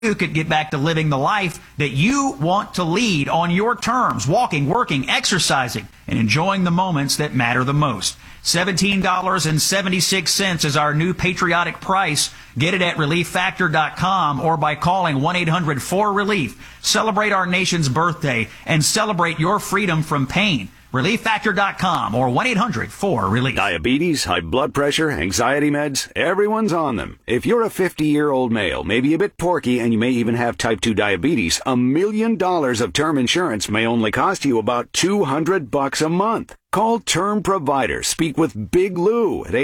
you could get back to living the life that you want to lead on your terms, walking, working, exercising, and enjoying the moments that matter the most. $17.76 is our new patriotic price. Get it at ReliefFactor.com or by calling 1-800-4RELIEF. Celebrate our nation's birthday and celebrate your freedom from pain. ReliefFactor.com or 1-800-4RELIEF. Diabetes, high blood pressure, anxiety meds, everyone's on them. If you're a 50-year-old male, maybe a bit porky, and you may even have type 2 diabetes, $1 million of term insurance may only cost you about $200 a month. Call Term Provider. Speak with Big Lou at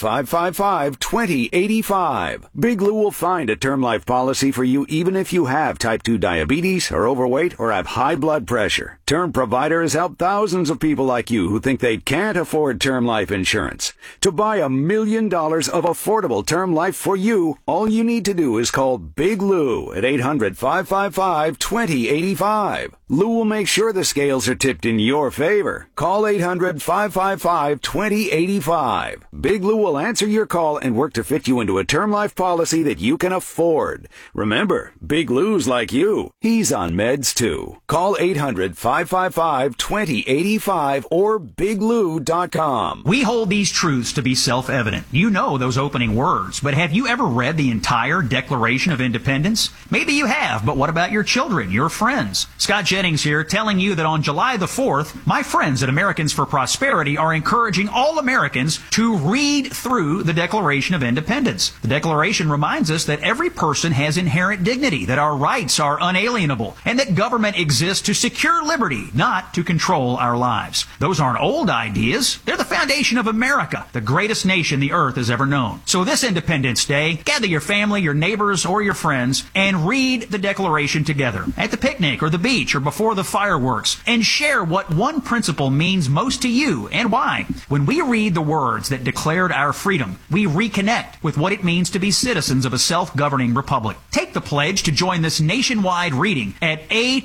800-555-2085. Big Lou will find a term life policy for you even if you have type 2 diabetes, are overweight, or have high blood pressure. Term Provider has helped thousands of people like you who think they can't afford term life insurance. To buy $1 million of affordable term life for you, all you need to do is call Big Lou at 800-555-2085. Lou will make sure the scales are tipped in your favor. Call 800-555-2085. Big Lou will answer your call and work to fit you into a term life policy that you can afford. Remember, Big Lou's like you. He's on meds too. Call 800-555-2085 or biglou.com. We hold these truths to be self-evident. You know those opening words, but have you ever read the entire Declaration of Independence? Maybe you have, but what about your children, your friends? Scott Jennings here telling you that on July the 4th, my friends at Americans for Prosperity are encouraging all Americans to read through the Declaration of Independence. The Declaration reminds us that every person has inherent dignity, that our rights are unalienable, and that government exists to secure liberty, not to control our lives. Those aren't old ideas. They're the foundation of America, the greatest nation the earth has ever known. So this Independence Day, gather your family, your neighbors, or your friends and read the Declaration together at the picnic or the beach or before the fireworks, and share what one principle means most to you and why. When we read the words that declared our freedom, we reconnect with what it means to be citizens of a self-governing republic. Take the pledge to join this nationwide reading at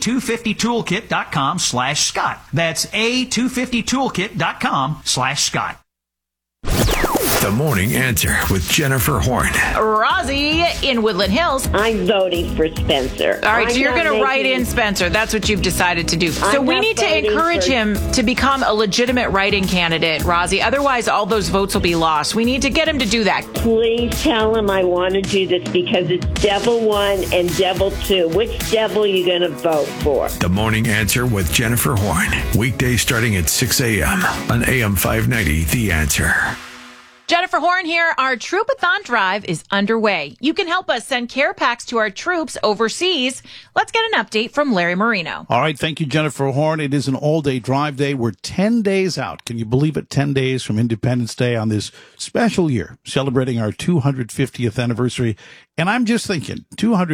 a250toolkit.com/Scott. That's a250toolkit.com/Scott. The Morning Answer with Jennifer Horn. Rosie in Woodland Hills. I'm voting for Spencer. All right, so you're going to write in Spencer. That's what you've decided to do. So we need to encourage him to become a legitimate write-in candidate, Rosie. Otherwise, all those votes will be lost. We need to get him to do that. Please tell him I want to do this because it's Devil 1 and Devil 2. Which devil are you going to vote for? The Morning Answer with Jennifer Horn. Weekdays starting at 6 a.m. on AM 590, The Answer. Jennifer Horn here. Our Troopathon drive is underway. You can help us send care packs to our troops overseas. Let's get an update from Larry Marino. All right. Thank you, Jennifer Horn. It is an all-day drive day. We're 10 days out. Can you believe it? 10 days from Independence Day on this special year, celebrating our 250th anniversary. And I'm just thinking,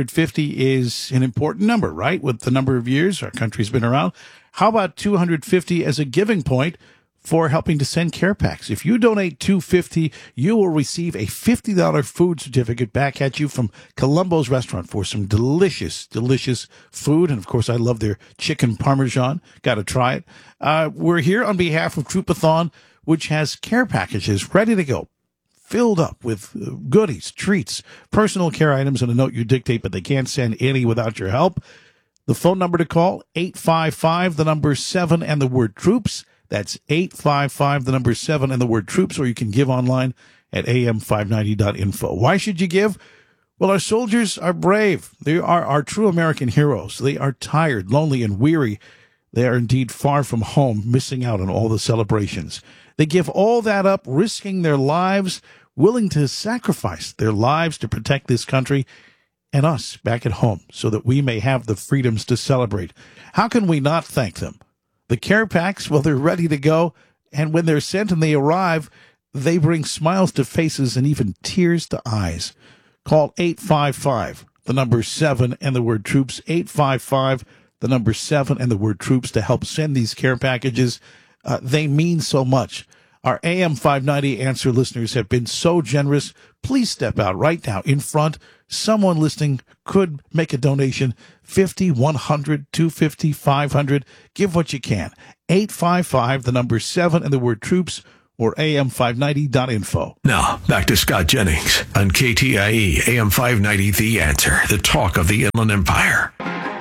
250 is an important number, right? With the number of years our country's been around. How about 250 as a giving point for helping to send care packs? If you donate $250, you will receive a $50 food certificate back at you from Columbo's Restaurant for some delicious, delicious food. And of course, I love their chicken parmesan. Got to try it. We're here on behalf of Troopathon, which has care packages ready to go, filled up with goodies, treats, personal care items, and a note you dictate, but they can't send any without your help. The phone number to call, 855, the number 7 and the word troops. That's 855, the number 7 and the word troops, or you can give online at am590.info. Why should you give? Well, our soldiers are brave. They are our true American heroes. They are tired, lonely, and weary. They are indeed far from home, missing out on all the celebrations. They give all that up, risking their lives, willing to sacrifice their lives to protect this country and us back at home so that we may have the freedoms to celebrate. How can we not thank them? The care packs, well, they're ready to go, and when they're sent and they arrive, they bring smiles to faces and even tears to eyes. Call 855, the number 7 and the word troops, 855, the number 7 and the word troops to help send these care packages. They mean so much. Our AM 590 Answer listeners have been so generous. Please step out right now in front. Someone listening could make a donation, 50, 100, 250, 500. Give what you can. 855, the number 7 and the word troops, or am590.info. Now, back to Scott Jennings on KTIE AM 590, The Answer, the talk of the Inland Empire.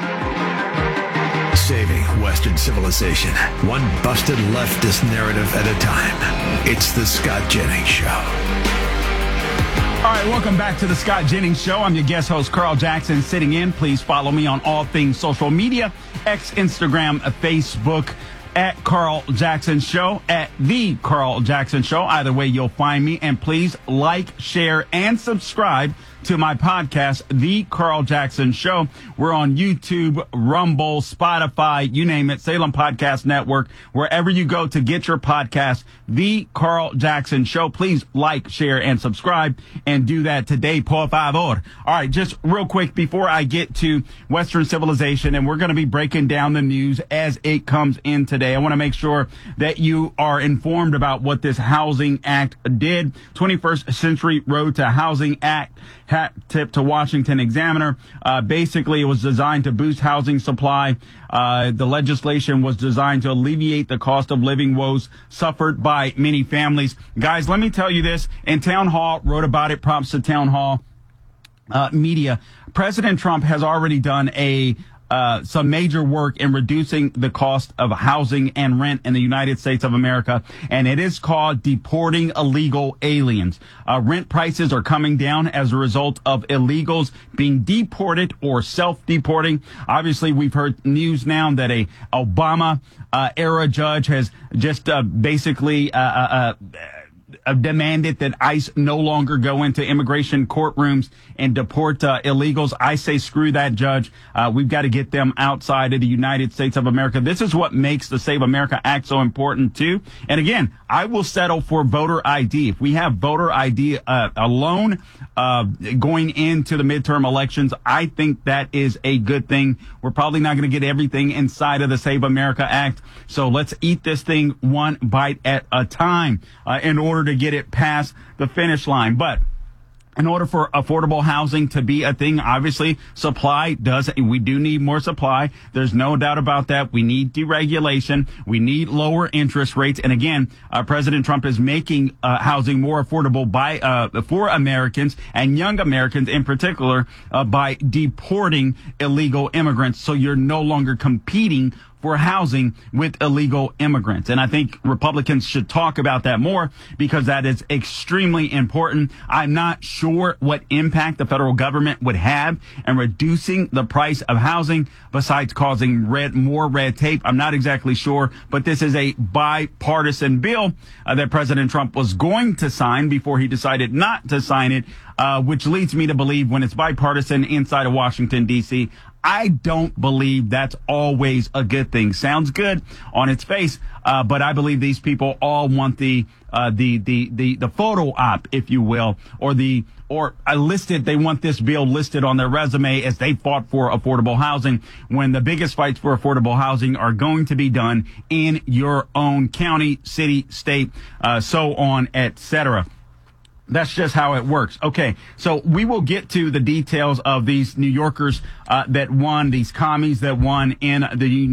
Saving Western civilization, one busted leftist narrative at a time. It's the Scott Jennings Show. All right, welcome back to the Scott Jennings Show. I'm your guest host, Carl Jackson, sitting in. Please follow me on all things social media, X, Instagram, Facebook, at Carl Jackson Show, at The Carl Jackson Show. Either way, you'll find me. And please like, share, and subscribe to my podcast, The Carl Jackson Show. We're on YouTube, Rumble, Spotify, you name it, Salem Podcast Network, wherever you go to get your podcast, The Carl Jackson Show. Please like, share, and subscribe, and do that today, por favor. All right, just real quick before I get to Western civilization, and we're going to be breaking down the news as it comes in today. I want to make sure that you are informed about what this Housing Act did. 21st Century Road to Housing Act. Hat tip to Washington Examiner. Basically, it was designed to boost housing supply. The legislation was designed to alleviate the cost of living woes suffered by many families. Guys, let me tell you this. And Town Hall wrote about it. Props to Town Hall media. President Trump has already done some major work in reducing the cost of housing and rent in the United States of America, and it is called deporting illegal aliens. Rent prices are coming down as a result of illegals being deported or self-deporting. Obviously, we've heard news now that a Obama era judge has just basically demanded that ICE no longer go into immigration courtrooms and deport illegals. I say screw that judge. We've got to get them outside of the United States of America. This is what makes the Save America Act so important too. And again, I will settle for voter ID. If we have voter ID alone going into the midterm elections, I think that is a good thing. We're probably not going to get everything inside of the Save America Act. So let's eat this thing one bite at a time in order to get it past the finish line. But in order for affordable housing to be a thing, obviously we do need more supply. There's no doubt about that. We need deregulation. We need lower interest rates. And again, President Trump is making housing more affordable for Americans and young Americans in particular by deporting illegal immigrants. So you're no longer competing for housing with illegal immigrants. And I think Republicans should talk about that more because that is extremely important. I'm not sure what impact the federal government would have in reducing the price of housing besides causing more red tape. I'm not exactly sure, but this is a bipartisan bill that President Trump was going to sign before he decided not to sign it, which leads me to believe when it's bipartisan inside of Washington, D.C., I don't believe that's always a good thing. Sounds good on its face, but I believe these people all want the photo op, if you will, they want this bill listed on their resume as they fought for affordable housing when the biggest fights for affordable housing are going to be done in your own county, city, state, so on, etc. That's just how it works. Okay, so we will get to the details of these New Yorkers that won, these commies that won in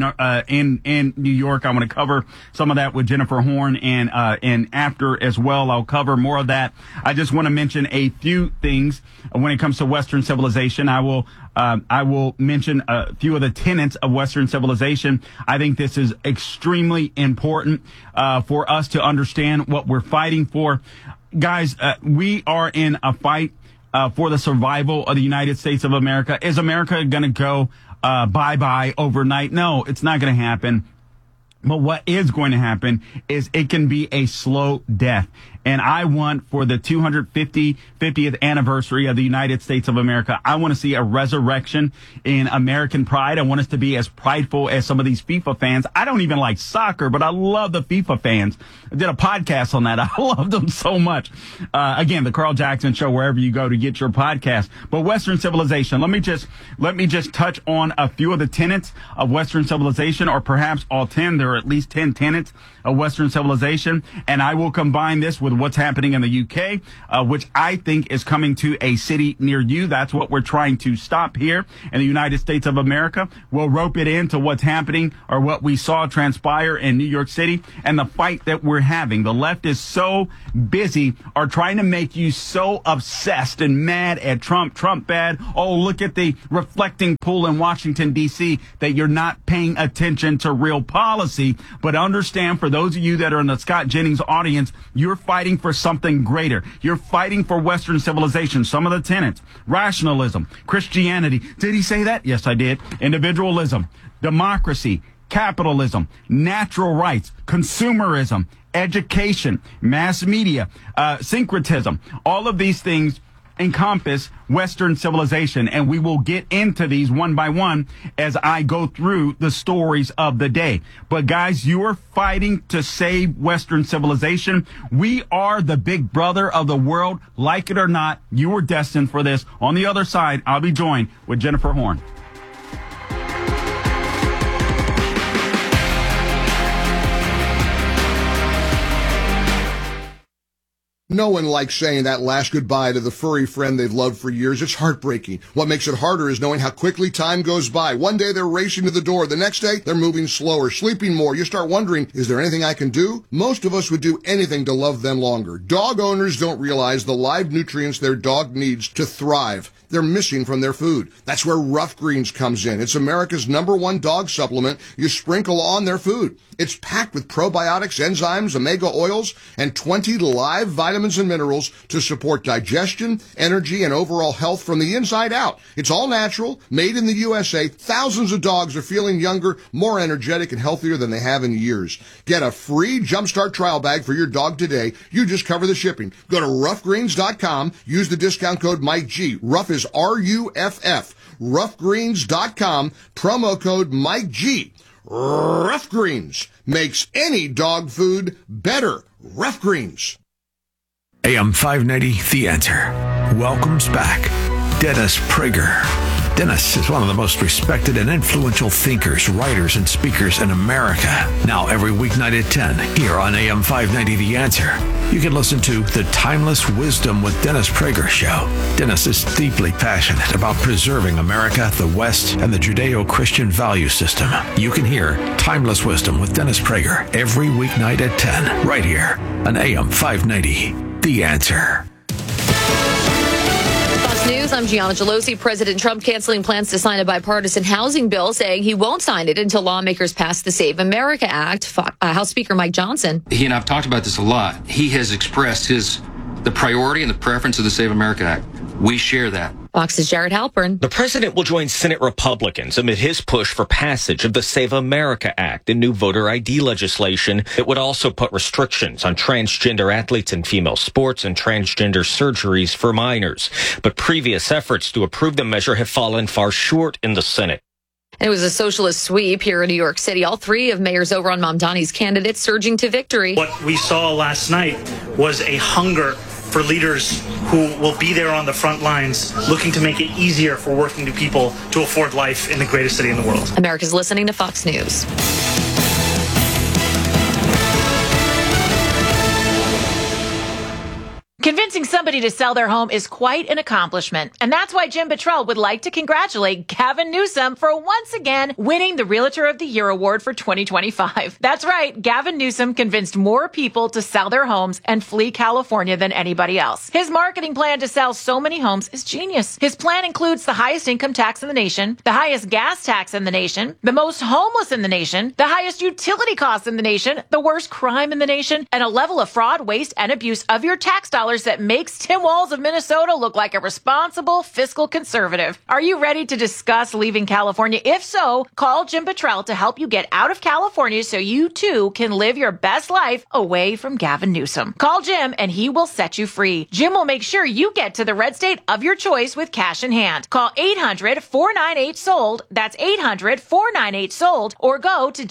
in New York. I want to cover some of that with Jennifer Horn, and after as well, I'll cover more of that. I just want to mention a few things when it comes to Western civilization. I will mention a few of the tenets of Western civilization. I think this is extremely important for us to understand what we're fighting for. Guys, we are in a fight for the survival of the United States of America. Is America going to go bye-bye overnight? No, it's not going to happen. But what is going to happen is it can be a slow death. And I want for the 250th anniversary of the United States of America, I want to see a resurrection in American pride. I want us to be as prideful as some of these FIFA fans. I don't even like soccer, but I love the FIFA fans. I did a podcast on that. I love them so much. Again, the Carl Jackson Show, wherever you go to get your podcast. But Western civilization, let me just touch on a few of the tenets of Western civilization, or perhaps all 10. There are at least 10 tenets of Western civilization, and I will combine this with what's happening in the UK, which I think is coming to a city near you. That's what we're trying to stop here in the United States of America. We'll rope it into what's happening or what we saw transpire in New York City and the fight that we're having. The left is so busy or trying to make you so obsessed and mad at Trump bad. Oh, look at the reflecting pool in Washington, D.C., that you're not paying attention to real policy. But understand, for those of you that are in the Scott Jennings audience, you're fighting for something greater. You're fighting for Western civilization. Some of the tenets: rationalism, Christianity. Did he say that? Yes, I did. Individualism, democracy, capitalism, natural rights, consumerism, education, mass media, syncretism. All of these things encompass Western civilization, and we will get into these one by one as I go through the stories of the day. But guys, you are fighting to save Western civilization. We are the big brother of the world. Like it or not, you were destined for this. On the other side, I'll be joined with Jennifer Horn. No one likes saying that last goodbye to the furry friend they've loved for years. It's heartbreaking. What makes it harder is knowing how quickly time goes by. One day they're racing to the door. The next day they're moving slower, sleeping more. You start wondering, is there anything I can do? Most of us would do anything to love them longer. Dog owners don't realize the live nutrients their dog needs to thrive. They're missing from their food. That's where Rough Greens comes in. It's America's #1 dog supplement you sprinkle on their food. It's packed with probiotics, enzymes, omega oils, and 20 live vitamins and minerals to support digestion, energy, and overall health from the inside out. It's all natural, made in the USA. Thousands of dogs are feeling younger, more energetic, and healthier than they have in years. Get a free Jumpstart trial bag for your dog today. You just cover the shipping. Go to roughgreens.com. Use the discount code MikeG. Rough is RUFF. Roughgreens.com. Promo code MikeG. Rough Greens makes any dog food better. Rough Greens. AM 590, The Answer, welcomes back Dennis Prager. Dennis is one of the most respected and influential thinkers, writers, and speakers in America. Now every weeknight at 10 here on AM 590 The Answer. You can listen to The Timeless Wisdom with Dennis Prager show. Dennis is deeply passionate about preserving America, the West, and the Judeo-Christian value system. You can hear Timeless Wisdom with Dennis Prager every weeknight at 10 right here on AM 590 The Answer. News. I'm Gianna Gelosi. President Trump canceling plans to sign a bipartisan housing bill, saying he won't sign it until lawmakers pass the Save America Act. House Speaker Mike Johnson. He and I've talked about this a lot. He has expressed the priority and the preference of the Save America Act. We share that. Fox's Jared Halpern. The president will join Senate Republicans amid his push for passage of the Save America Act, a new voter ID legislation that would also put restrictions on transgender athletes in female sports and transgender surgeries for minors. But previous efforts to approve the measure have fallen far short in the Senate. It was a socialist sweep here in New York City. All three of Mayor Zohran Mamdani's candidates surging to victory. What we saw last night was a hunger for leaders who will be there on the front lines, looking to make it easier for working people to afford life in the greatest city in the world. America's listening to Fox News. Convincing somebody to sell their home is quite an accomplishment, and that's why Jim Buttrell would like to congratulate Gavin Newsom for once again winning the Realtor of the Year award for 2025. That's right, Gavin Newsom convinced more people to sell their homes and flee California than anybody else. His marketing plan to sell so many homes is genius. His plan includes the highest income tax in the nation, the highest gas tax in the nation, the most homeless in the nation, the highest utility costs in the nation, the worst crime in the nation, and a level of fraud, waste, and abuse of your tax dollars that makes Tim Walz of Minnesota look like a responsible fiscal conservative. Are you ready to discuss leaving California? If so, call Jim Buttrell to help you get out of California so you too can live your best life away from Gavin Newsom. Call Jim and he will set you free. Jim will make sure you get to the red state of your choice with cash in hand. Call 800-498-SOLD. That's 800-498-SOLD, or go to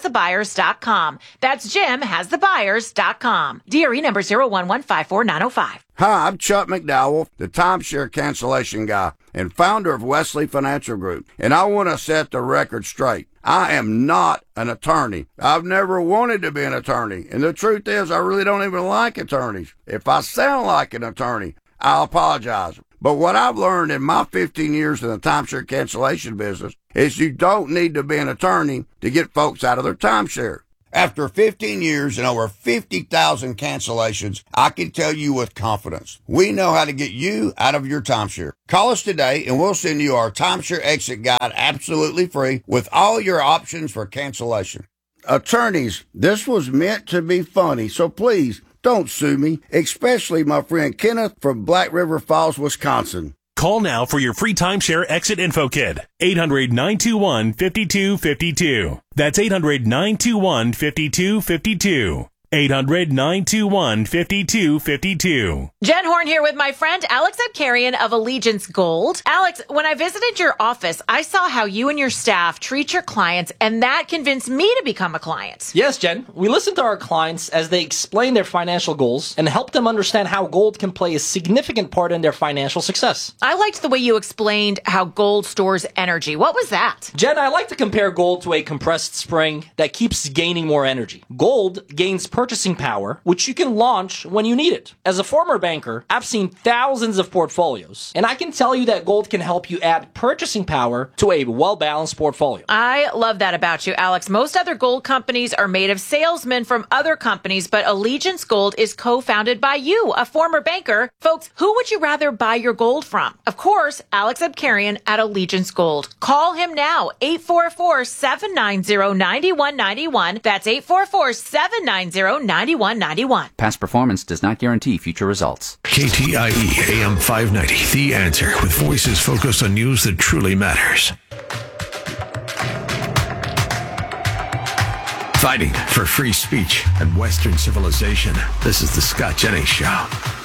jimhasthebuyers.com. That's jimhasthebuyers.com. DRE number 0115490. 2025. Hi, I'm Chuck McDowell, the timeshare cancellation guy and founder of Wesley Financial Group, and I want to set the record straight. I am not an attorney. I've never wanted to be an attorney, and the truth is I really don't even like attorneys. If I sound like an attorney, I'll apologize. But what I've learned in my 15 years in the timeshare cancellation business is you don't need to be an attorney to get folks out of their timeshare. After 15 years and over 50,000 cancellations, I can tell you with confidence, we know how to get you out of your timeshare. Call us today and we'll send you our timeshare exit guide absolutely free with all your options for cancellation. Attorneys, this was meant to be funny, so please don't sue me, especially my friend Kenneth from Black River Falls, Wisconsin. Call now for your free timeshare exit info kit. 800-921-5252. That's 800-921-5252. 800-921-5252. Jen Horn here with my friend Alex Abkarian of Allegiance Gold. Alex, when I visited your office, I saw how you and your staff treat your clients, and that convinced me to become a client. Yes, Jen. We listen to our clients as they explain their financial goals and help them understand how gold can play a significant part in their financial success. I liked the way you explained how gold stores energy. What was that? Jen, I like to compare gold to a compressed spring that keeps gaining more energy. Gold gains purchasing power, which you can launch when you need it. As a former banker, I've seen thousands of portfolios, and I can tell you that gold can help you add purchasing power to a well-balanced portfolio. I love that about you, Alex. Most other gold companies are made of salesmen from other companies, but Allegiance Gold is co-founded by you, a former banker. Folks, who would you rather buy your gold from? Of course, Alex Abkarian at Allegiance Gold. Call him now, 844-790-9191. That's 844-790-9191. Past performance does not guarantee future results. KTIE AM 590, The Answer, with voices focused on news that truly matters. Fighting for free speech and Western civilization. This is the Scott Jennings Show.